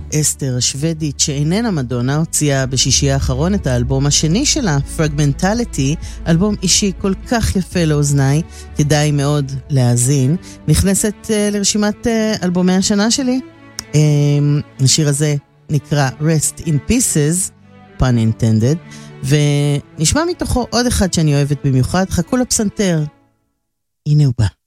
אסתר השוודית שאיננה מדונה הוציאה בשישי האחרון את האלבום השני שלה, Fragmentality, אלבום אישי כל כך יפה לאוזניי, כדאי מאוד להאזין. נכנסת לרשימת אלבומי השנה שלי. השיר הזה נקרא Rest in Pieces, pun intended, ונשמע מתוכו עוד אחד שאני אוהבת במיוחד, חכו לפסנתר. הנה הוא בא.